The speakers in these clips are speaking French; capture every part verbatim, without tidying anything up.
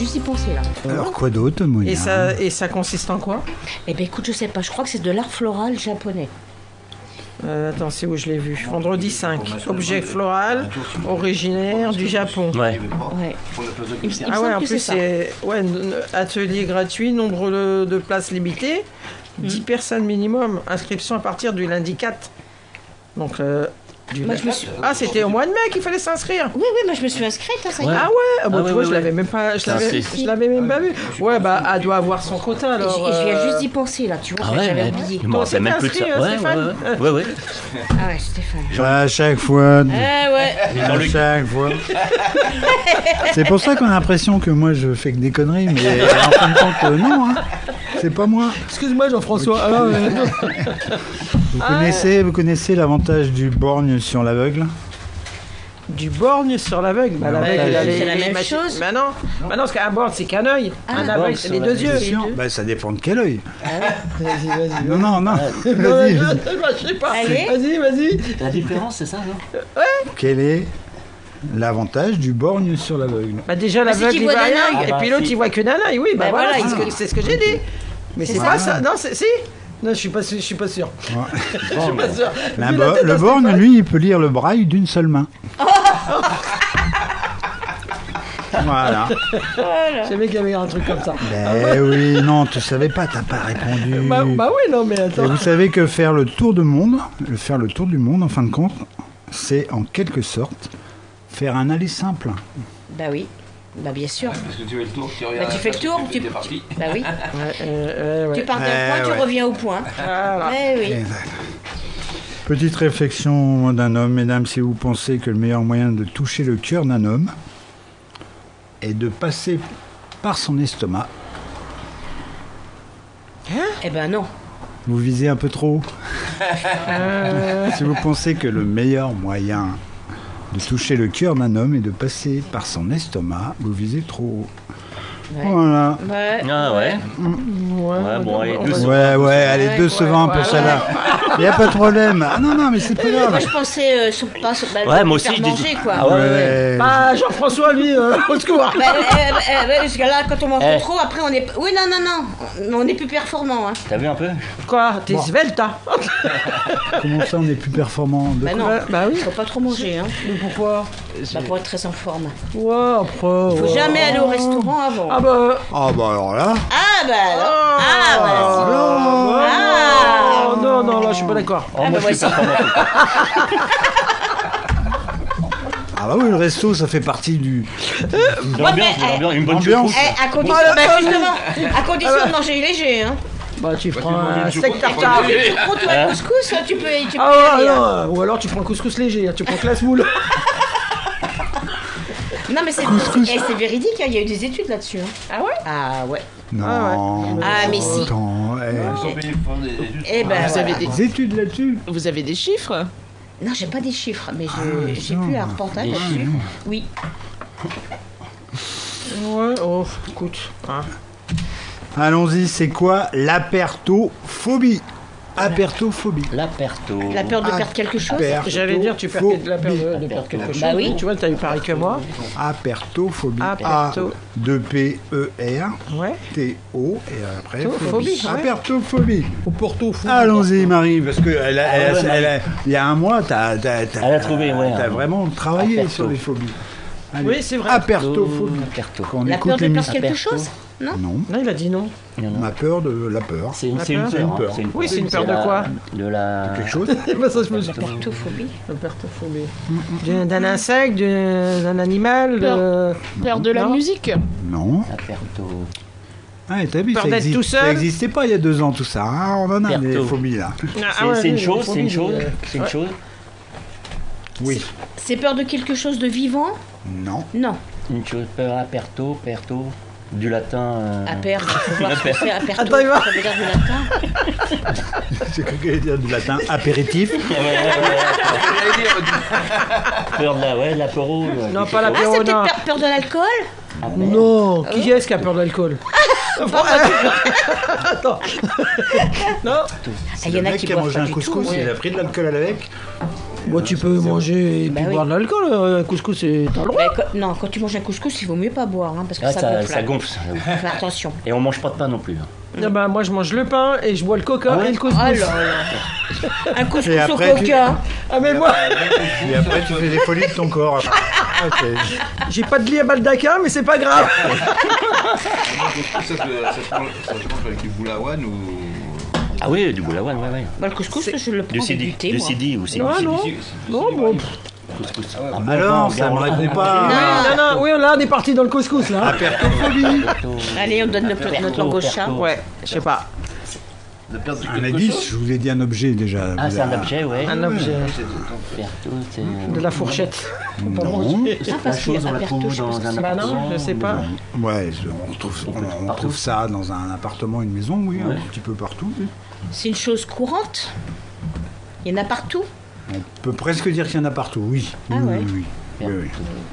juste y penser là. Alors quoi d'autre, Monia? Et ça, et ça consiste en quoi? Eh ben écoute, je sais pas, je crois que c'est de l'art floral japonais. Euh, attends, c'est où je l'ai vu? Vendredi cinq. Objet floral, originaire du Japon. Ouais. Ouais. Il, me- il me Ah ouais, semble en que plus, c'est ça. c'est ouais, n- atelier gratuit, nombre de, de places limitées, dix personnes minimum, inscription à partir du lundi quatre. Donc, euh, du Moi, je me suis... ah, c'était au mois de mai qu'il fallait s'inscrire. Oui, oui, moi je me suis inscrite, hein, ça y est. Ouais. Ah ouais, ah bon, Ah tu ouais, vois, ouais, je ouais. l'avais même pas, je Ça, l'avais, c'est- je l'avais même pas vu. Ouais, bah, elle doit avoir son quota Et alors. je je viens euh, juste d'y penser là, tu vois, Ah ouais, j'avais ouais. oublié. Je me Toi rappelle aussi, même t'es plus de ça. inscrit, euh, Ouais, ouais, Stéphane ouais, ouais, ouais. Ah ouais, Stéphane. À chaque fois. Ah ouais. À chaque fois. C'est pour ça qu'on a l'impression que moi je fais que des conneries, mais en fin de compte, euh, non, hein. C'est pas moi. Excuse-moi, Jean-François. Ah, ouais. Vous connaissez, vous connaissez l'avantage du borgne sur l'aveugle? Du borgne sur l'aveugle. Bah, l'aveugle, bah, il a c'est les- la les même machines- chose. Bah non, bah non, parce qu'un borgne, c'est qu'un œil. Ah, un un aveugle, borgne c'est sur les la- deux c'est yeux. Sûr. Bah, ça dépend de quel œil. Vas-y, vas-y. Non, non, non. Non, Vas-y, je, vas-y. je sais pas. Allez. Vas-y, vas-y. La différence, c'est ça, non? Quel est l'avantage du borgne sur l'aveugle? Bah déjà, Bah, c'est l'aveugle, qu'il il voit voit d'un rien. œil. Et Ah, puis bah, l'autre, si. il voit que d'un œil. Oui, bah Bah, voilà, voilà, c'est ce il- que- c'est ce que j'ai dit. Mais c'est C'est pas ça. ça. Non, c'est si. Non, je suis pas, sûr- je suis pas sûr. Ouais. Je suis pas sûr. La Vu bo- la tête le à borgne, Stéphane. lui, il peut lire le braille d'une seule main. Voilà. Je savais qu'il y avait un truc comme ça. Ben oui, non, tu savais pas, t'as pas répondu. Bah, bah oui, non, mais Et attends. vous savez que faire le tour du monde, le faire le tour du monde, en fin de compte, c'est en quelque sorte faire un aller simple. Bah oui, bah bien sûr. Parce que tu fais le tour, tu Bah regardes. tu fais le tour, tu... es parti. Bah oui. Ouais, euh, ouais, Tu ouais. pars d'un Ouais, point, ouais. tu reviens au point. Voilà. Eh oui. Exact. Petite réflexion d'un homme, mesdames, si vous pensez que le meilleur moyen de toucher le cœur d'un homme est de passer par son estomac, Eh ben non. vous visez un peu trop. Euh, Si vous pensez que le meilleur moyen de toucher le cœur d'un homme est de passer par son estomac, vous visez trop. Ouais. Voilà. Ouais. Ah ouais. ouais, Ouais, bon, allez, on deux va- secondes. Ouais, ouais, allez, Ouais, deux ouais, secondes ouais, pour ouais. celle-là. Il n'y a pas de problème. Ah non, non, mais c'est pas Moi grave. je pensais euh, sur, pas sur, bah, Ouais, moi aussi, faire je dis- manger quoi. Ah ouais, ouais. Ouais. Bah, Jean-François, lui, euh, au secours. Bah, euh, euh, euh, parce que là, quand on mange Eh. trop, après on est. Oui, non, non, non. On est plus performant. Hein. T'as vu un peu? Quoi? T'es svelte, hein? Comment ça, on est plus performant de Bah non. Ouais, bah oui. Faut pas trop manger. Hein. Mais pourquoi? Bah, pour être très en forme. Ouais, après. Faut ouais. jamais aller au restaurant avant. Ah bah. Ah bah alors là. Ah bah alors. Ah bah. Oh, Ah. non, non, là, je suis pas d'accord. Oh, Ah, moi, bah, je suis voici. performant. Ah bah oui, le resto, ça fait partie du... L'ambiance, mais, l'ambiance, une bonne ambiance. choucroute. Eh, à condition, bah, justement, à condition de manger léger. Hein. Bah, tu prends tu manges un une steak choucroute, tartare. tu Tu prends toi le couscous, tu peux, tu peux Ah y aller, ouais, hein. non. Ou alors tu prends le couscous léger, hein, tu prends classe moule. Non mais c'est eh, c'est véridique, hein, il y a eu des études là-dessus. Hein. Ah ouais? Ah ouais. Non. Ah, mais si. Attends, eh. Ils sont payés pour faire des études. Eh ben, Vous voilà. avez des- Des études là-dessus. Vous avez des chiffres? Non, j'ai pas des chiffres, mais je- Ah, j'ai non. vu un reportage Des là-dessus. Oui. Ouais, oh, écoute. Hein. Allons-y, c'est quoi l'apertophobie? Apertophobie. L'aperto. La peur de perdre quelque chose. Apertophobie. J'allais dire, tu perds la peur de, de perdre quelque chose. Bah oui. Tu vois, t'as eu pareil que moi. Apertophobie. Aperto. A deux P E R Ouais. T O et après Phobie, phobie. ouais. Apertophobie. Au Porto, fou. Allons-y, Marie, parce que elle a- elle a- Ah ouais, elle a- il y a un mois, t'as, t'as, t'as- Elle a trouvé, ouais, t'as un- vraiment travaillé Aperto. sur les phobies. Allez. Oui, c'est vrai. Apertophobie. Aperto. Quand on La écoute peur de les perdre musiques- quelque Aperto. chose. Non. Non, Non, il a dit non. Non, non. on a peur de la peur. C'est une, La c'est une peur. peur. C'est une hein, peur. c'est une Oui, c'est une peur de la- quoi? De la. Quelque chose. C'est pas ça, je me suis dit. Apertophobie. Apertophobie. D'un d'un insecte, d'un d'un animal. de- Peur de la Non. musique. Non. Aperto. Ah, t'as vu, Peur ça, d'être existe- tout seul. ça existait pas il y a deux ans tout ça. hein. On en a des Aperto. phobies là. Ah, C'est ouais, c'est une oui, chose, c'est une phobie, chose, euh, c'est une ouais. chose. Oui. C'est peur de quelque chose de vivant. Non. Non. Une chose, peur, aperto, perto, du latin. euh, À perdre. Faut voir ce que c'est. Aperto. Attends, il va- Ça veut dire du latin. C'est quoi qu'elle dire du latin apéritif. Ouais, ouais, ouais, J'allais dire, ouais. Peur de la, ouais, de l'apéro. ouais, Non, quelque pas chose. Ah, c'est l'apéro, peut-être non. peur, peur de l'alcool. Aper- Non, qui est-ce qui a peur de l'alcool? Attends. Non. Ah, il y en le a mec qui qui a boivent mangé pas un du couscous, tout. il a pris de l'alcool à l'avec. Bon, tu peux manger et Bah puis oui. boire de l'alcool. euh, Un couscous, c'est t'as le droit. Bah, quand- non, quand tu manges un couscous, il vaut mieux pas boire, hein, parce que Ah, ça, ça, gonfle. ça gonfle. ça. Fais attention. Et on mange pas de pain non plus. hein. Ah bah, moi, je mange le pain et je bois le coca Ah ouais et le couscous. Oh là là. Un couscous Et au après, tu- coca. Ah, mais moi, Et après, tu fais des folies de ton corps. après. Ok. j'ai pas de lit à Baldaquin, mais c'est pas grave. Ça se, ça, se mange, ça se mange avec du boulawan ou. Ah oui, du boulawan, ouais, ouais. Bah, le couscous, je le prends Du avec sidi, du thé, du moi. sidi aussi. Non, non. Si, si, si, Non, si, bon. oui. Couscous. Ah ouais. Ah bon, Alors, bon, ça ne bon, répond bon. pas. Non, non, oui, là, on est parti dans le couscous, là. Apertophobie. Allez, on donne notre, Perto, notre langue au chat. perto. Ouais, je sais pas. De perdre Un quelque indice, chose. je vous ai dit un objet déjà. Ah, Vous c'est un avez- objet, ouais. Un objet. Perto, c'est. De la fourchette. Non. Ah, La parce qu'il y chose, a on la aperto, trouve je sais pas dans ce que un c'est. Bah appartement. non, je sais pas. Ouais, je- on trouve, on, on trouve ça dans un appartement, une maison, oui, Ouais. un petit peu partout. oui. C'est une chose courante. Il y en a partout. On peut presque dire qu'il y en a partout, oui. Ah oui, ouais. oui, oui. Oui, oui.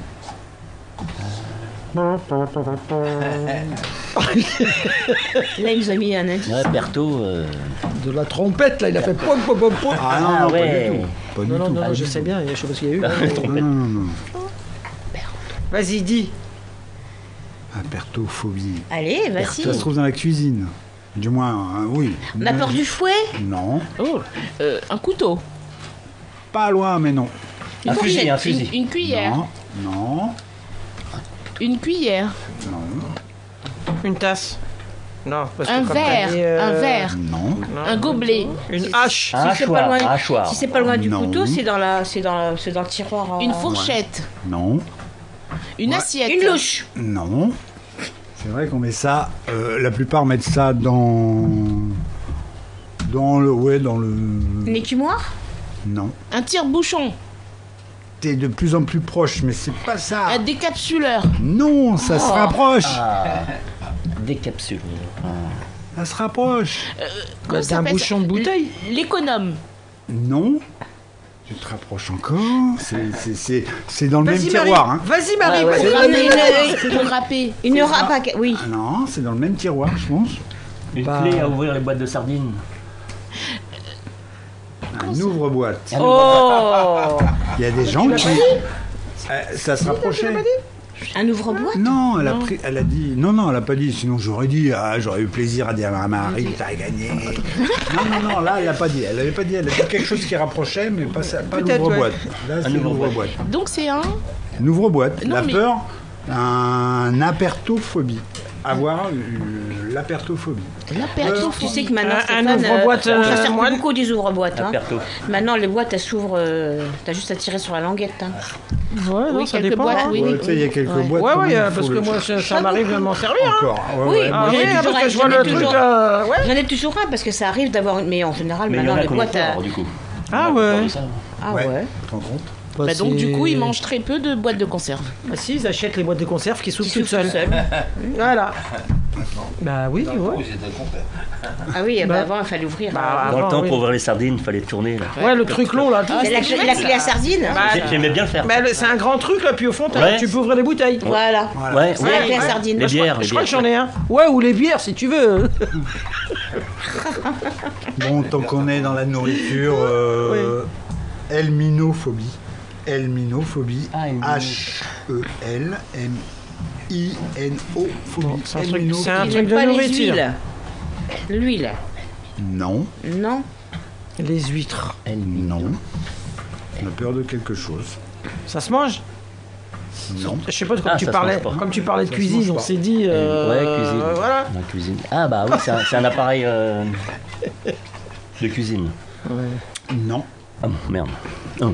Là, il nous a mis un indice. Ouais, Perto. euh, De la trompette, là, il a fait pom pom pom pom. Ah non, Ah non, ouais. pas du tout. Pas du Non, non, tout, non, pas je du sais tout. bien, je sais pas ce qu'il y a eu. Non, non, non. Vas-y, dis. Apertophobie. Allez, vas-y. Ça se trouve dans la cuisine. Du moins, euh, oui. On a peur du fouet. Non. Oh, euh, un couteau. Pas loin, mais non. Un fourchette, fusil, un Une, fusil. une cuillère. Non. Non. Une cuillère. Non. Une tasse. Non, parce que Un comme t'as verre. dit, euh, Un verre. Non. non. Un gobelet. Une hache. Un Si c'est pas hachoir, loin, un hachoir. si c'est pas loin du Non. couteau, c'est dans la, c'est dans, la- c'est dans le tiroir. euh, Une fourchette. Non. Une Ouais. assiette. Une louche. Non. C'est vrai qu'on met ça. euh, la plupart mettent ça dans. Dans le. Ouais, dans le. Une écumoire. Non. Un tire-bouchon. T'es de plus en plus proche, mais c'est pas ça. Un décapsuleur. Non, ça se Oh. rapproche. Ah, des capsules. Ah. Ça se rapproche. Comment Bah, ça d'un s'appelle bouchon ça de bouteille. L'économe. Non. Tu te rapproches encore. C'est- C'est c'est- c'est dans le même Vas-y, Marie. tiroir. Hein. Vas-y, Marie. Ah ouais. vas-y, C'est Marie. une, Pour râper. une râpe à- oui. Ah non, c'est dans le même tiroir, je pense. Une Bah. clé à ouvrir les boîtes de sardines. Un ouvre-boîte. Oh. Il y a des gens qui. Euh, ça se rapprochait. Un ouvre-boîte. Non, elle a, pris, elle a dit. Non, non, elle a pas dit. Sinon, j'aurais dit. Ah, j'aurais eu plaisir à dire à Marie, t'as gagné. Non, non, non, là, elle a pas dit. Elle avait pas dit. Elle a dit quelque chose qui rapprochait, mais pas, ça- pas Peut-être, l'ouvre-boîte. Là, c'est ouvre-boîte. l'ouvre-boîte. Donc c'est un. Une ouvre-boîte. Non, La mais- peur, un apertophobie. Avoir euh, l'apertophobie. L'aperto. Tu sais que maintenant, Un- un Stéphane, ouvre-boîte, euh, on euh, s'en sert moine. beaucoup des ouvre-boîtes. Hein. Aperto. Maintenant, les boîtes, elles s'ouvrent. euh, T'as juste à tirer sur la languette. Hein. Ouais, non, Oui, ça quelques dépend. boîtes, hein. oui. Ouais, tu sais, il y a quelques Ouais. boîtes. Ouais, quand ouais, même, euh, il parce faut que le- moi, ça, ça m'arrive de m'en servir. Hein. Encore. Ouais, Oui, ouais. Ah J'en ai oui, toujours parce un, que je vois j'en ai le truc. toujours. euh, Ouais. J'en ai toujours un parce que ça arrive d'avoir. Mais en général, Mais il y en maintenant, a les qu'on boîtes. a à- peur, du coup. Ah On a peur ouais. de ça. Ah Ouais. ouais. Tu te rends compte Bah, Bah, donc du c'est- coup, ils mangent très peu de boîtes de conserve. Ah si, ils achètent les boîtes de conserve qui s'ouvrent Qui toutes s'ouvrent seules. toutes Voilà. Bah oui, tu vois. Oui, c'était le contraire. Ah oui, bah, Bah. avant, il fallait ouvrir. Bah, Dans le avant, temps, oui. pour ouvrir les sardines, il fallait tourner. Là. Ouais, le truc long là. tout. C'est la, la clé à sardine. Bah, J'ai- J'aimais bien le faire. bah, le- c'est un grand truc là, puis au fond, t'as- Ouais. tu peux ouvrir les bouteilles. Voilà. Ouais, C'est ouais. la clé à sardine. Les bières, les Je crois bières. que j'en ai un. Ouais, ou les bières si tu veux. Bon, tant qu'on est dans la nourriture, euh, helminophobie. Helminophobie. Ah, helmino. H E L M I N O phobie. Bon, c'est un truc- Helmino- c'est un- Ils truc n'aiment de pas les nourriture. huiles. L'huile. Non, Non. Les huîtres. non. On a peur de quelque chose. Ça se mange. Non. Je sais pas, comme Ah, tu ça se parlais, mange pas. comme tu parlais de Ça se cuisine, mange on pas. s'est dit. euh, Ouais, cuisine. Voilà. La cuisine. Ah bah oui, c'est un, c'est un appareil euh, de cuisine. Non. Ah bon, merde. Oh.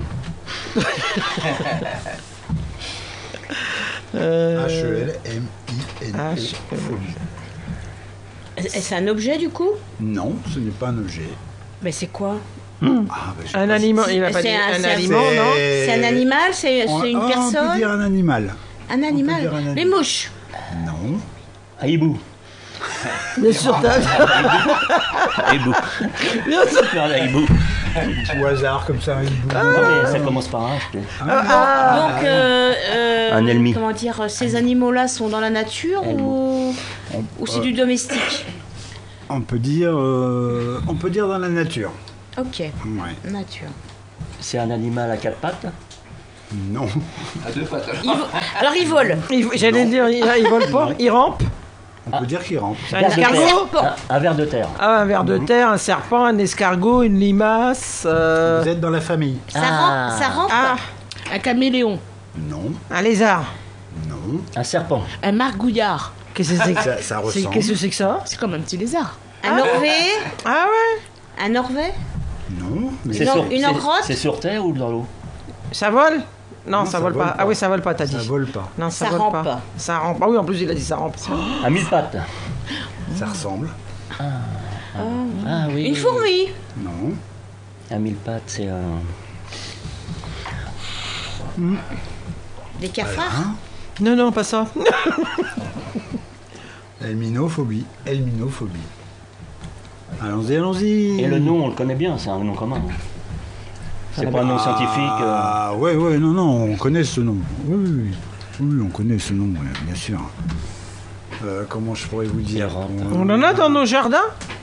Euh, H E L M I N O H E L. phobie. Et C'est un objet du coup. Non, ce n'est pas un objet. Mais c'est quoi? Ah, bah, je sais Un pas aliment, il a pas C'est dit un- un c'est un- aliment, non C'est un animal? C'est On- c'est une ah, On peut personne? dire un animal. Un animal? dire un animal. Les mouches. Non. Ah, hibou. Bien sûr, t'as. Hibou. Bien sûr. Non, là, hibou. Au hasard, comme ça. un hibou. Non, mais ça commence par un, je te- Donc, euh, euh, Un ennemi. comment dire, ces animaux-là sont dans la nature ou, ou c'est du domestique? On peut dire, euh, on peut dire dans la nature. Ok, Ouais. nature. C'est un animal à quatre pattes. Non. À deux pattes. Il vo- Alors il vole. Il- J'allais dire, il, il vole pas, il rampe. On peut dire qu'il rampe. Un Ver de escargot. terre. Un, un ver de terre. Ah, un ver de terre, un serpent, un escargot, une limace. euh, Vous êtes dans la famille. Ça Ah. rampe. Ça rampe. Ah, Un caméléon. Non. un lézard. Non. Un serpent. Un margouillard. Qu'est-ce que c'est que Ça, ça c'est- ressemble. Qu'est-ce que c'est que ça? C'est comme un petit lézard. Un Norvée. Ah ouais. Un Norvée. Non. Mais C'est Une- sur, une c'est- enrotte c'est sur terre ou dans l'eau? Ça vole? Non, Non, ça, ça vole, vole pas. pas. Ah oui, ça vole pas, t'as dit. ça vole pas. Non, ça, Ça vole rampe pas. pas. Ça rampe. Ah oui, en plus il a dit ça rampe. À mille pattes. Ça ressemble. Ah oui. Une fourmi. Non. À mille pattes, c'est un. Des cafards. Hein Non, non, pas ça. Helminophobie. Helminophobie. Allons-y, allons-y. Et le nom, on le connaît bien, c'est un nom commun. C'est pas un nom scientifique. euh. Ah, ouais, ouais, non, non, on connaît ce nom. Oui, oui, oui. Oui, on connaît ce nom, ouais, bien sûr. Euh, comment je pourrais vous dire Errante. On en a dans nos jardins?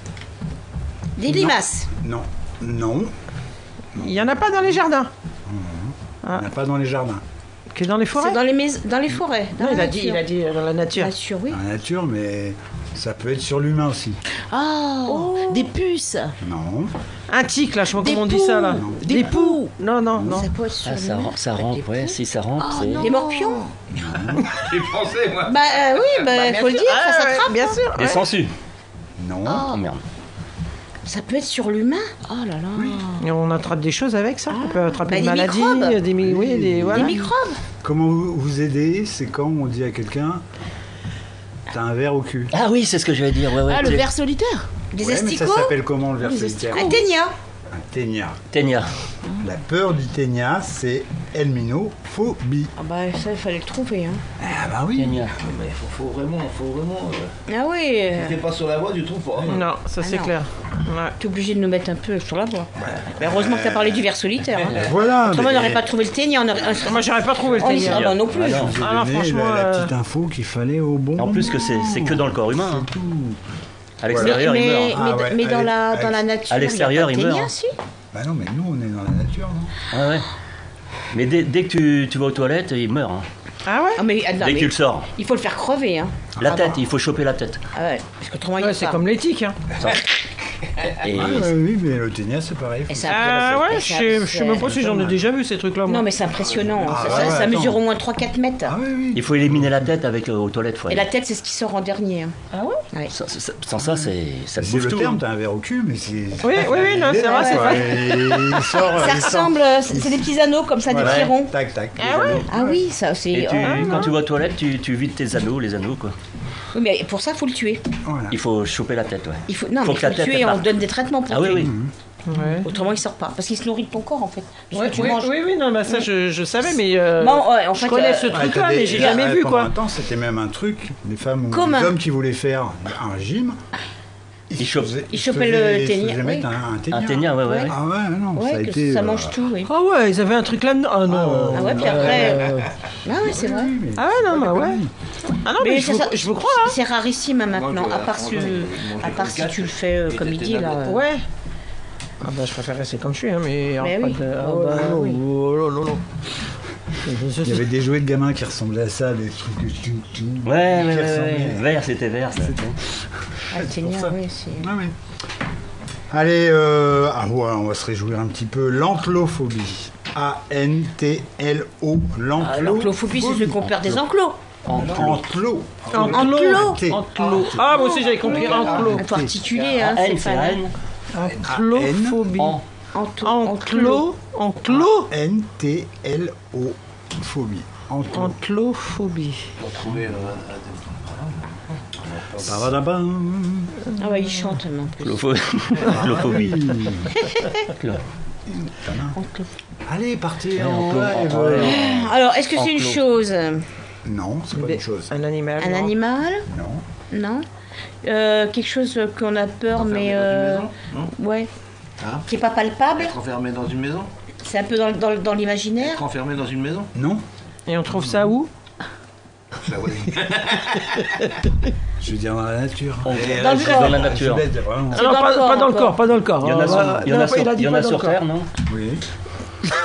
Des limaces. Non, non, Il y en a pas dans les jardins. on n'a pas dans les jardins. Que dans les forêts? C'est dans les mais- dans les forêts. Dans Non, il la a dit, il nature. a dit euh, dans la nature. Nature, oui. Dans la nature, mais ça peut être sur l'humain aussi. Ah, des puces. Non, Un tic, là, je sais pas Des comment on dit ça, là. poux. Des, Des poux. Non, non, non. Ça peut être sur Ah, ça, le- ram- ça rampe, ouais, si ça rampe, c'est. Des morpions. J'ai pensé, moi. Bah euh, oui, bah, Bien faut le sûr. dire, Ah, ça ouais, s'attrape. bien hein. sûr. Des ouais. sangsues. non, Oh merde. Ça peut être sur l'humain. Oh là là. Et on attrape des choses avec ça. On peut attraper Bah, des des maladies, microbes. des, mi- oui, des, voilà. Des microbes. Comment vous, vous aider, c'est quand on dit à quelqu'un t'as un verre au cul. Ah oui, c'est ce que j'allais dire. Ouais, ouais, Ah, le t'es- ver solitaire. Des Ouais, mais ça asticots. s'appelle comment le verre Les solitaire Un ténia. Un ténia. Ténia. La peur du ténia, c'est helminophobie. Ah bah ça, il fallait le trouver. Hein. Ah bah oui. Ténia. Mais faut, faut vraiment, faut vraiment. Euh, Ah oui, euh, si t'es pas sur la voie, tu trouves pas. Non, ça Ah c'est non. clair. Ouais. t'es obligé de nous mettre un peu sur la voie. Mais heureusement que t'as parlé du ver solitaire. Hein. Voilà. Autrement, on mais- n'aurait pas trouvé le ténia. On aurait... Moi, j'aurais pas trouvé le On y ténia. serait- bah, non plus. Ah non. Je vous ai Ah non, donné franchement, la, la euh, petite info qu'il fallait au bon En plus que c'est c'est que dans le corps humain. hein. À l'extérieur, il mais, meurt. Ah mais, ouais, mais dans, allez, la, allez. dans la nature, À l'extérieur, il il y a pas de meurt. ténia, si. Bah non, mais nous, on est dans la nature, non Ouais, ouais. Mais dès, dès que tu, tu vas aux toilettes, il meurt. hein. Ah ouais? Ah, mais, ah, non, Dès mais que tu le sors. il faut le faire crever. Hein. La Ah, tête, non. il faut choper la tête. Ah ouais, parce qu'autrement, il Ouais, y c'est a pas. comme l'éthique. Hein. Et Ah, ouais, oui, mais le ténia, c'est pareil. Et faut- ça, Ah ouais, et je ça- sais je sais c'est- même pas si j'en ai déjà vu ces trucs-là. moi. Non, mais c'est impressionnant. Ah, ça, ouais, ça- ouais, ça attends. mesure au moins trois quatre mètres. Ah oui, oui. il faut éliminer la tête avec euh, aux toilettes. faut Et aller. la tête, c'est ce qui sort en dernier. hein. Ah ouais? Ouais. Sans, sans- sans ça, c'est ça te C'est bouffe le tout. terme, hein. t'as un verre au cul, mais c'est... Oui, oui, oui, non, Il est c'est là, vrai, c'est quoi, vrai. et Il sort... Ça il sort- ressemble, c'est c'est des petits anneaux comme ça, des Ouais. petits ronds. Tac, tac. Ah ouais? Ah oui, ça Et c'est. tu, ah, quand tu vas aux toilettes, tu, tu vides tes anneaux, les anneaux quoi. oui, mais pour ça, faut le tuer. Voilà. Il faut choper la tête, ouais. Il faut non, Faut mais que faut la le tête, tuer. elle On parte. donne des traitements pour Ah oui, tuer. oui. Ouais. Autrement, il sort pas, parce qu'il se nourrit de ton corps en fait. Parce Ouais, que tu oui, manges. oui, oui, non, bah ça je, je savais, mais euh, Bon, ouais, en je fait, connais euh, ce Ouais, truc-là, t'as des- mais j'ai il y a- jamais vu pendant quoi. un temps, c'était même un truc, les femmes ou Commun. les hommes qui voulaient faire un régime, Ils chopent. faisaient- Ils se chopaient faisaient- le ils se ténia, faisaient oui. mettre un, un ténia. Un ténia, ouais, ouais. ouais. Ah ouais, non, ça a Ouais, que été... ça euh, mange tout, oui. Ah ouais, ils avaient un truc là-dedans. Ah non. Ah Ah ouais, puis après. Euh, Ah ouais, c'est vrai. oui, mais- Ah ouais, non, bah ouais. Ah non, mais, Mais je, c'est vous, ça- je vous crois, hein. C'est rarissime hein, maintenant, Moi, je- à part si, moi, je- à part je- si tu le fais euh, Et comme il des dit là. tablettes. euh. Ouais. Ah bah je préfère rester comme je suis, hein, mais... alors, Mais pas oui. de- ah Oh, ouais, bah, non, oui. oh, non, non, non. Il y avait des jouets de gamins qui ressemblaient à ça, des trucs... que tu- tu- Ouais, ouais, qui ouais, ouais. ressemblaient. Vert, c'était vert, ça. Ah, le ténia, ça. oui, c'est. Ah oui. Allez, euh, ah ouais, on va se réjouir un petit peu. L'enclophobie. A N T L O. Ah, L'enclophobie, c'est celui qu'on perd des enclos. Enclos. Enclos. T. Enclos. Ah, moi aussi j'avais compris enclos. Il faut articuler, hein, N, c'est c'est pas. N. Enclophobie. En. Enclos. Enclos. Enclos. N T L O. Phobie. Enclos. Enclophobie. Pour trouver. euh, Pavadabam. Ah ouais, il chante même en plus. Clopho- Clophobie. Clo- Enclos. Allez, partez Ouais, en enclos, live. en- ouais. Alors, est-ce que c'est une Enclos. chose? Non, c'est pas une chose. Un animal. Un non. animal? Non. Non. Euh, quelque chose qu'on a peur, Enfermé mais. dans une euh, maison Non. Ouais. Hein Qui est pas palpable. Être enfermé dans une maison C'est un peu dans, dans, dans l'imaginaire. Être enfermé dans une maison Non. Et on trouve ça où? La voisine. Je veux dire dans la nature. On- Dans le c'est corps. dans la nature. Je baisse vraiment. Ah non, dans pas, le corps pas dans le encore. corps, pas dans le corps. Il y en a Ah, sur, bah, il y en non, a pas- sur, il a dit il y en pas a dans sur le corps. Terre, non? Oui.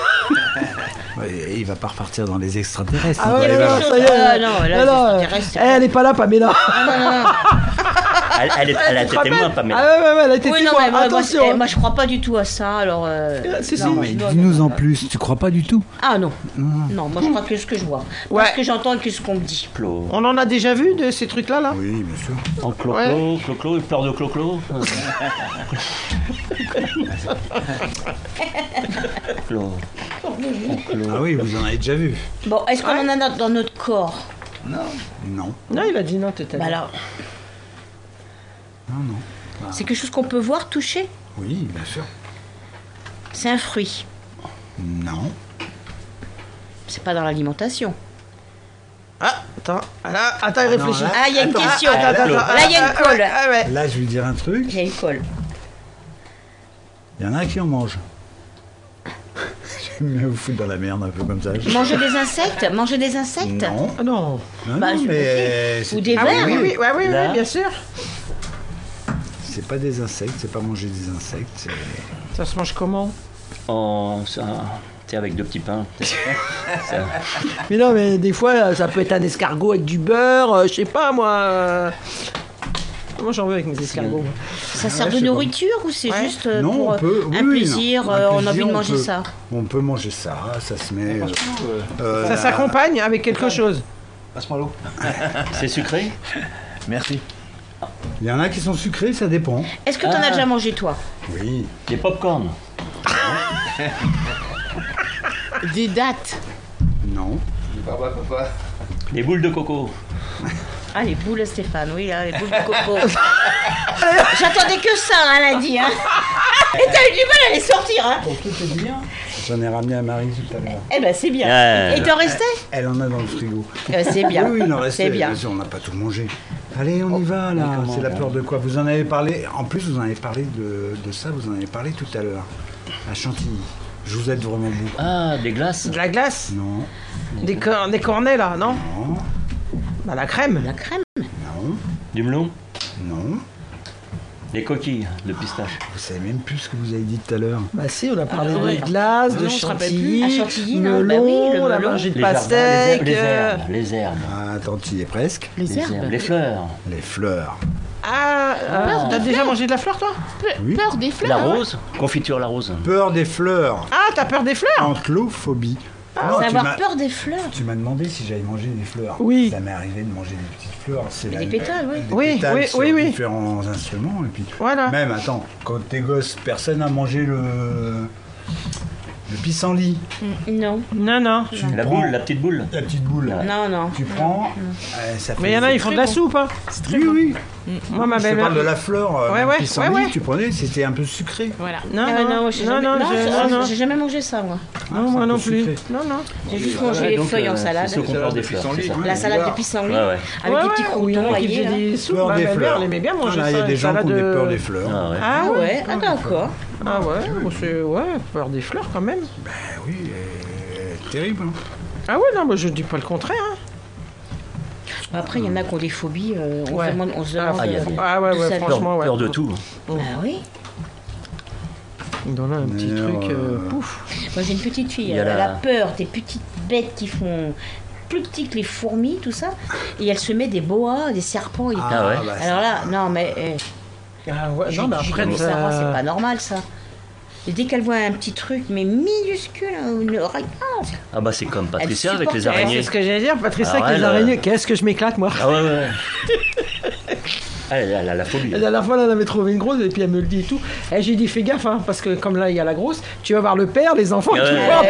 Ouais, il va pas repartir dans les extraterrestres. Ah hein, ouais, il non, va- non, ça y est. Ah, non, là, Non, non, les extraterrestres, c'est elle n'est pas là, Pamela. Ah, non, non, non. Elle, elle, est- elle a Tu te été témoin, rappelles Pamela. Ah ouais, ouais, ouais, elle a été Oui, non, témoin. mais moi, Attention. moi, hein. eh, moi, je crois pas du tout à ça, alors... euh, Si, si. non, Mais non, dis-nous non, en non. plus, tu crois pas du tout? Ah non, non, moi je crois que ce que je vois. Ouais. Ce que j'entends et que ce qu'on me dit. Clo. On en a déjà vu de ces trucs-là, là Oui, bien sûr. En clo-clo, clo-clo, il pleure de clo-clo. Clo. Ah oui, vous en avez déjà vu. Bon, est-ce qu'on en a dans- dans notre corps? Non. Non, il a dit non, tout à Bah l'heure. alors, Non, non. c'est quelque chose qu'on peut voir, toucher? Oui, bien sûr. C'est un fruit. Non. C'est pas dans l'alimentation. Ah, attends, ah, là, attends, il réfléchit. là- Ah, il y a une Attends, question. Attends, attends, attends, Là, il y a une ah, colle. ouais, ah, ouais. Là, je vais vous dire un truc. Il y a une colle. Il y en a qui en mangent. J'aime bien vous foutre dans la merde un peu comme ça. Manger des insectes? Manger des insectes? Non. Ah non. Non, Bah, non, je- mais Ou des Ah oui, vers? oui, oui, ouais, oui, oui, Là. bien sûr. c'est pas des insectes, c'est pas manger des insectes. c'est- Ça se mange comment? En. ça- Tu sais, avec deux petits pains. Ça- Mais non, mais des fois, ça peut être un escargot avec du beurre, euh, je sais pas, moi. euh. Moi, j'en veux avec mes escargots. moi. Ça sert Ouais, de je sais nourriture ou c'est Ouais. juste euh, Non, pour on euh, peut. oui, un oui, plaisir, non. Un euh, on a plaisir, envie de on manger peut- ça? On peut manger ça, ça se met. euh, euh, Ça la- s'accompagne avec quelque chose. Passe-moi l'eau. C'est sucré? Merci. Il y en a qui sont sucrés, ça dépend. Est-ce que tu en Ah. as déjà mangé toi? Oui. Des pop-corn. Des dates. Non. Papa, papa. Des boules de coco. Ah, les boules, Stéphane, oui, là, les boules de coco. J'attendais que ça, hein, lundi. Hein. Et t'as eu du mal à les sortir, hein? Pour tout te dire, j'en ai ramené à Marie tout à l'heure. Eh ben, c'est bien. Ouais. Et t'en restais? Elle en a dans le frigo. Eh ben, c'est bien. Oui, oui, il en restait. C'est bien. Vas-y, on n'a pas tout mangé. Allez, on y va là. comment, C'est la là peur de quoi? Vous en avez parlé. En plus, vous en avez parlé de, de ça. Vous en avez parlé tout à l'heure. À Chantilly. Je vous aide vraiment beaucoup. Ah, des glaces. De la glace. Non, Des, cor- des cornets, là, non? non, Bah, la crème. La crème. non, Du melon. non. Des coquilles de pistache. Vous savez même plus ce que vous avez dit tout à l'heure. Bah si, on a parlé Ah, de ouais. glace, Non, de on se rappelle chantilly, plus. Ah, chantilly, non, melon, bah oui, le on a melon. mangé de Les jardins, pastèque. les, euh, herbes, les herbes. Ah, attends, tu y es presque. Les, Les herbes. herbes. Les fleurs. Les fleurs. Ah, ah, t'as déjà mangé de la fleur, toi? Pe- Oui. Peur des fleurs. La hein. rose. Confiture la rose. Peur des fleurs. Ah, t'as peur des fleurs? Anclophobie. Non, C'est tu avoir m'as- peur des fleurs. Tu m'as demandé si j'avais mangé des fleurs. Oui. Ça m'est arrivé de manger des petites fleurs. C'est Des la- pétales, oui. Des Oui, pétales oui, sur oui, oui. différents instruments. Et puis, Voilà. même, attends, quand t'es gosse, personne n'a mangé le, le pissenlit. Non, Non, non. Tu La prends boule, la petite boule. la petite boule. non, non. Tu prends, euh, ça fait Mais il y en a, ils font de la soupe, hein. Oui, oui. Moi, ma Je te belle-mère. parle de la fleur. euh, Ouais, le ouais, pissenlit, ouais, ouais. tu prenais, c'était un peu sucré. Voilà. Non, Ah, non, non, j'ai non, jamais, non, non, je- ça, non, non. j'ai jamais mangé ça, moi. Non, c'est moi un non peu plus. sucré. Non, non. J'ai juste Ouais, mangé les donc, feuilles euh, en salade. c'est ceux qui ont peur des fleurs, c'est ça. La salade de pissenlit. Ouais, ouais. Avec Ouais, des petits ouais, croutons oui, il y en a qui rayés, faisaient là. des soupes. Peur Ma des belle-mère, fleurs. elle aimait bien Ah, manger là, ça. il y a des gens qui ont salade des de- peurs des fleurs. Ah ouais. Ah Ah ouais. ouais, ah d'accord. Ah ouais, bon, c'est ouais, peur des fleurs quand même. Ben oui, euh, terrible. hein. Ah ouais, non, moi je dis pas le contraire. Hein. Après, il y en a qui ont des phobies. euh, on Ouais. se demande, on se Ah, demande, Ah, il y a euh, des- Ah ouais, Tout ouais, ça, Peur, franchement, ouais. peur de tout. Bah oui. Il en a un petit D'ailleurs, truc, euh, euh, pouf. Moi, j'ai une petite fille. Il y a Elle la- a peur des petites bêtes qui font plus petits que les fourmis, tout ça. Et elle se met des boas, des serpents. Et... Ah ouais. bah, Alors là, non, mais. euh, Ah ouais, j'ai non, mais dit, après, mais ça- Sarah, c'est pas normal ça. Et dès qu'elle voit un petit truc, mais minuscule, une oreille. Ah, c'est- Ah bah c'est comme Patricia Elle avec les supporte- Eh, araignées. c'est ce que j'allais dire, Patricia, Alors avec les elle, euh, araignées. Qu'est-ce que je m'éclate, moi. Ah ouais, ouais. Ah, elle, elle a la phobie. La dernière fois, là, elle avait trouvé une grosse et puis elle me le dit et tout. Et j'ai dit, fais gaffe, hein, parce que comme là, il y a la grosse, tu vas voir le père, les enfants, et Ouais. tout voir.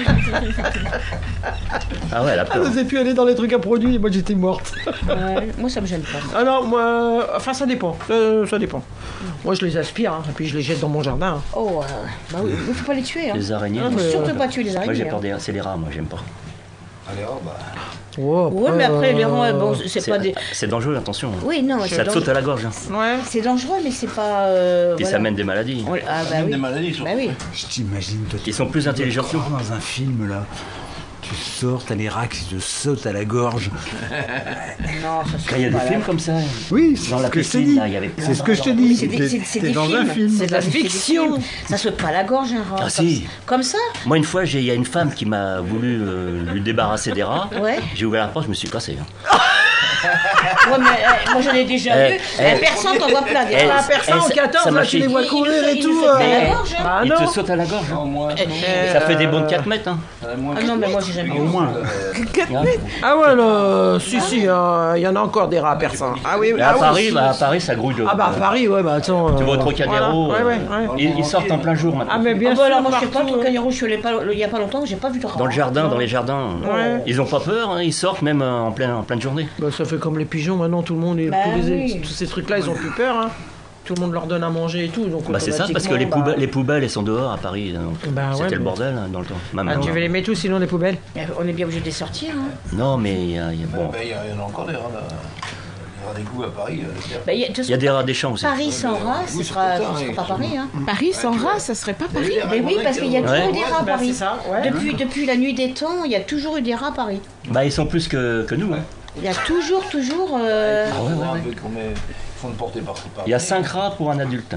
Ah ouais, elle a Elle peur. n'osait plus aller dans les trucs à produits, et moi j'étais morte. ouais, moi, ça me gêne pas. Ah non, moi, enfin ça dépend, Euh, ça dépend. Moi je les aspire, hein, et puis je les jette dans mon jardin. hein. Oh, euh, bah oui, il faut pas les tuer. Hein. Les araignées. Ah, moi, mais- Surtout pas tuer les Moi araignées. j'ai peur hein. des. C'est les rats, moi j'aime pas. Allez, oh, bah. Oh, Ouais, mais après, les rats, euh, bon, c'est pas des. c'est dangereux, attention. Oui, non, c'est Ça te saute dangereux. à la gorge. hein. Ouais. C'est dangereux, mais c'est pas. euh, Et ça voilà. mène des maladies. On- Ah, bah Même oui. des maladies, surtout. Bah oui. Je t'imagine, toi, Ils sont plus intelligents que nous. croire dans un film là. tu sors, t'as les rats qui te sautent à la gorge. Non, ça se Il y a des pas, films là. comme ça. Oui, c'est Dans ce la que je te piscine, dis. là, il y avait plein C'est ce que je te de- dis. C'est des, T'es- c'est- c'est t'es des dans films. un film. C'est de la C'est des fiction. films. Ça saute pas à la gorge, un rat. Ah, comme, si. Comme ça. Moi, une fois, j'ai- il y a une femme qui m'a voulu euh, lui débarrasser des rats. Ouais. J'ai ouvert la porte, je me suis cassé. hein. Ouais, mais euh, moi j'en ai déjà Eh, vu. eh. La personne t'en voit plein. des Eh, rats. La personne en ça- quatorze, ça m'a là, tu les fait- vois Il- il courir nous- et il tout. nous saute pas à la euh. gorge, hein. Ah Il non. te saute à la gorge. hein. Non, moi, Eh, Ça fait des euh, bons quatre mètres. Hein. euh, moi, Ah non, mais moi j'ai jamais Au vu. moins. Hein. Ah ouais, là, si, si, hein, il y en a encore des rats persans. Ah oui, oui. Et à ah oui, Paris, si. bah, à Paris, ça grouille de. Ah bah à Paris, ouais, bah attends. Tu vas au euh, Trocadéro. voilà. Ouais, ouais, euh, ouais. Ils, ils sortent en plein jour Ah maintenant. mais bien Ah sûr, bah alors moi je sais pas, partout, le ouais. Trocadéro, je suis allé pas, il y a pas longtemps, j'ai pas vu de rat. Dans le jardin, dans les jardins. Ouais. Ils ont pas peur, hein, ils sortent même euh, en pleine, en pleine journée. Bah, ça fait comme les pigeons maintenant, tout le monde, et Bah tous, les, oui. tous ces trucs-là, ils ont plus peur. Hein. Tout le monde leur donne à manger et tout. Donc Bah c'est ça, parce que les automatiquement, poubelles, les poubelles, elles sont dehors à Paris. donc Bah ouais, C'était le mais- bordel hein, dans le temps. Même bah, ah, maintenant. tu veux les mettre où sinon les poubelles? Eh, On est bien obligé de les sortir. Hein. Non, mais il y a, il y a- bon, ben, il y, a- il y en a encore des rats, là. Des rats d'égout à Paris. euh, c'est- Bah, il y a, de toute il y a façon, des rats des champs aussi. Paris sans rats, Oui, ce c'est sera, pour ça, ce sera oui. pas Paris. Hein. Paris sans rat, ça serait pas Paris. Mais oui, parce qu'il y a toujours Ouais. eu des rats à Bah, Paris. c'est ça, ouais. Depuis, depuis la nuit des temps, il y a toujours eu des rats à Paris. Bah ils sont plus que, que nous. Hein. Il y a toujours, toujours. euh, Ah ouais, ouais, Un ouais. peu qu'on met- ils font de porter par par- Il y a cinq rats pour un adulte.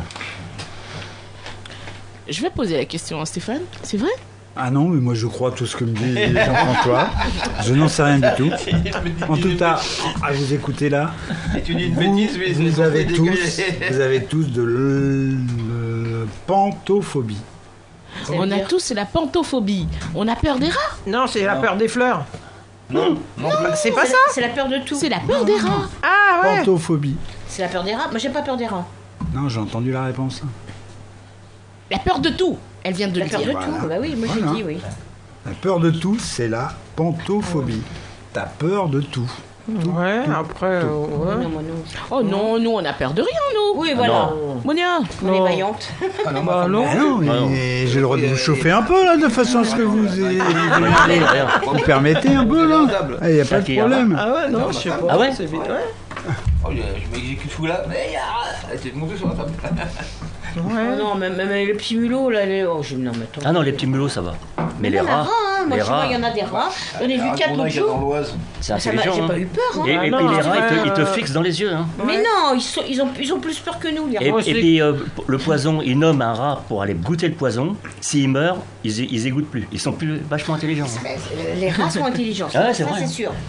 Je vais poser la question à Stéphane. C'est vrai? Ah non, mais moi je crois tout ce que me dit Jean-François. Je n'en sais rien du tout. En tout cas, à vous écouter là, Et tu dis une vous, bêtise, mais vous c'est avez dégueulasse. tous, vous avez tous de l- le- pantophobie. ça veut On a dire- tous la pantophobie. On a peur des rats. Non, c'est la peur des fleurs. Non, non, C'est pas C'est ça? la- C'est la peur de tout. C'est la peur des rats. Ah ouais. Pantophobie. C'est la peur des rats. Moi j'ai pas peur des rats. Non, j'ai entendu la réponse. La peur de tout. Elle vient de La le peur de dire. Voilà. tout. Bah oui, moi Voilà. j'ai dit oui. La peur de tout, c'est la pantophobie. T'as peur de tout. Ouais, après. euh, ouais. Non, moi non. Oh non, nous on a peur de rien, nous. Oui, voilà. Non. Monia. On est Non. vaillante. Ah non, Bah ma non. Ah non, mais j'ai le droit de vous chauffer un peu là, de façon à ce que vous ayez- Allez, rien. vous permettez un peu là. Il n'y a pas de Qui, un problème. Ah ouais, non, je sais pas. Ah ouais C'est vite, ouais. Oh, je je m'exécute fou là. Mais ah, elle était montée sur la table. Oh Ouais. non, même, même les petits mulots là. Les... Oh, je... non, mais attends. Ah non, les petits mulots ça va. Mais Il les y en a rats, rats, hein. Moi les je vois, rats, il y en a des rats. J'en ai vu Un quatre gros l'autre dingue dans jour. l'Oise. c'est Ça m'a- intelligent. J'ai pas hein. eu peur. Hein. Et, Ah et non, puis les rats, ils te, ils te euh, fixent dans les yeux. Hein. Mais non, ils, sont, ils, ont, ils ont plus peur que nous, les Et, rats. Moi, et c'est- puis euh, le poison, ils nomment un rat pour aller goûter le poison. S'il meurt, ils, ils égoutent plus. Ils sont plus vachement intelligents. hein. Mais, euh, Les rats sont intelligents. Ah ouais, c'est ça vrai. c'est sûr.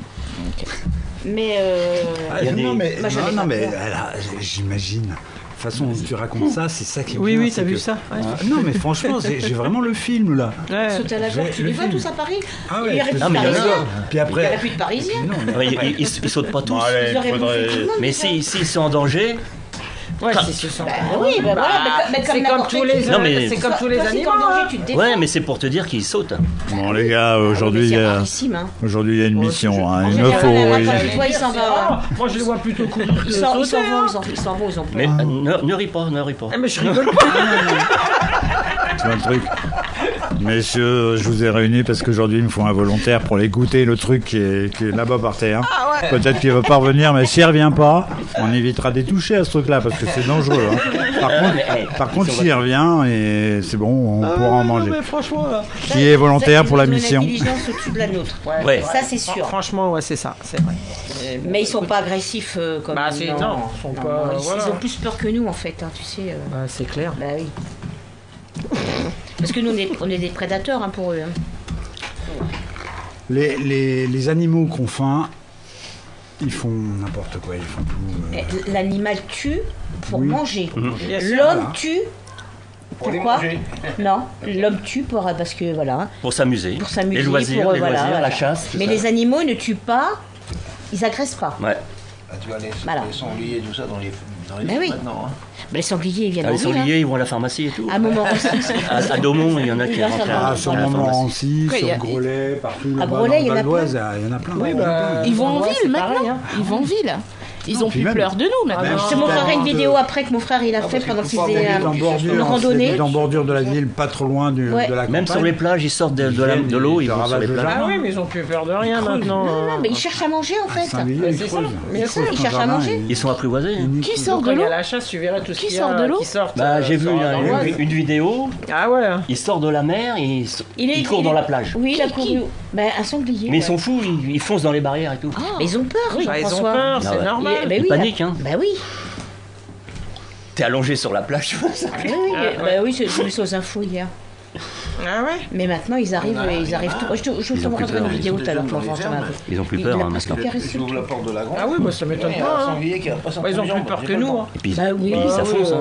Mais euh, Ah, Il y a non, des- mais, Moi, j'avais non, non, pas mais peur. alors, j'imagine. De toute façon, dont tu racontes ça, c'est ça qui est Oui, bien, oui, c'est t'as vu que- ça? Ouais. Ah, non, mais franchement, c'est- j'ai vraiment le film là. Ouais. sauter à la gorge, tu le les vois film. tous à Paris. Ah ouais, Il y aurait je plus te de Ah, mais il y en a. Parisiens. Puis Il n'y aurait après. plus de Parisiens. Non, mais Ouais, ils, ils- ils sautent pas tous. Ils auraient bouffé tout le monde. Mais déjà. s'ils s'ils sont en danger, Ouais, c'est c'est ça. Bah oui, bah voilà, mais, mais comme C'est comme n'importe tous qui. les Non, mais- c'est comme tous les Toi, si t'es en animaux. danger, hein. tu te défends. ouais, mais c'est pour te dire qu'ils sautent. Bon, les gars, Ah, aujourd'hui, mais il y c'est a, rarissime, hein. aujourd'hui, il y a une mission. hein. En Il me général, faut. la il- vache, toi, il s'en va. Ah, moi, je les vois plutôt courir que Ils s'en ils s'en sauter, vont, hein. ils s'en- ils s'en vont, ils ont peur. Mais euh, ne, ne ris pas, ne ris pas. Ah, mais je rigole pas. Tu vois le truc. Messieurs, je vous ai réunis parce qu'aujourd'hui, il me faut un volontaire pour aller goûter le truc qui est, qui est là-bas par terre. Peut-être qu'il ne va pas revenir, mais s'il ne revient pas, on évitera des toucher à ce truc-là parce que c'est dangereux. hein. Par contre, mais, hey, par contre si on s'il revient, et c'est bon, on pourra en Ah, non, manger. mais franchement, là. Qui est volontaire Ils pour ont la une mission. intelligence au-dessus de la nôtre. Ouais. Ça, c'est sûr. Franchement, ouais, c'est ça, c'est vrai. Mais ils sont pas agressifs euh, comme Bah, c'est- non, ils sont pas- ils, voilà. ils ont plus peur que nous en fait, hein, tu sais. euh. Bah, c'est clair. Bah oui. Parce que nous, on est, on est des prédateurs hein, pour eux. hein. Les, les, les animaux qu'on faim, ils font n'importe quoi, ils font tout. euh, Eh, L'animal tue pour Oui. manger. Bien sûr. L'homme Voilà. tue. Pour les Pourquoi manger. Non, l'homme tue pour, parce que voilà, Pour s'amuser. pour s'amuser. Les loisirs, pour, euh, les voilà, loisirs, voilà. la chasse. tout Mais ça. les animaux ne tuent pas, ils agressent pas. Ouais. Ah, tu vois, les, Voilà. les sangliers et tout ça dans les, dans les Ben films oui. maintenant. Hein. Mais les sangliers, ils viennent Ah, les en ville, hein. sangliers, ils vont à la pharmacie et tout. À Montmorency. À, à Daumont, il y en a qui Là, ça rentrent va. Ah, à, sur à la pharmacie. Montmorency, Quoi, il y sur a- Grolet, partout là-bas Grolet, dans il y en le a Val d'Oise, il y en a plein. Oui, il y en a bah, plein. Ils vont en Ouais, ville c'est maintenant. pareil, hein. Ils vont en ville. Ils ont Puis plus même- peur de nous Ah, maintenant. non. Je te montrerai une de- vidéo après que mon frère il a fait pendant qu'il faisait Habite en euh, bordure, une hein, randonnée. habite en bordure de la ville, pas trop loin du- Ouais. de la Même campagne. sur les plages, ils sortent de, de la- de l'eau, ils te vont sur ravagent les le plages. Ah jardin. oui, mais ils ont plus peur de rien maintenant. Non, hein. non, mais ils cherchent à manger en fait. Saint-Villiers, Ouais, ils c'est ça. creusent. Bien sûr, ils Son cherchent à jardin, manger. ils- Ils sont apprivoisés. hein. ils- Qui ils- sort Quand de il y l'eau a la chasse, tu verras tout ce Qui qu'il y sort a de l'eau qui sortent. Bah, euh, j'ai vu sur là, l'endroit. une, une vidéo, Ah ouais. hein. il sort de la mer et il, s- Il, est, il court il dans est- la plage. Oui, il a Qui- couru. qui Ben, un sanglier. Mais ils ouais. sont fous, ils, ils foncent dans les barrières et tout. Mais ils ont peur, Bah, ils ont Jean-François. peur, Ah c'est ouais. normal. Il- ben Ils oui, paniquent, là- hein. Ben oui. T'es allongé sur la plage, tu vois ça. Ben oui, Ah, ben oui, j'ai j'ai vu ça aux infos hier. Ah ouais. Mais maintenant, ils arrivent, Ah, ils arrivent tout. Je te, je te Ils ont plus montrerai peur, une ils vidéo sont tout à l'heure, déjà mon dans enfant, les je t'en fermes. avais. Ils ont plus Il peur a hein, presque maintenant. caressé. J'ouvre la porte de la grange. Ah oui, bah ça m'étonne pas. hein. sanglier qui a pas Bah, ils ont plus peur que nous. hein. Et puis, Bah oui. et puis ça Ah, fonce. ouais. hein.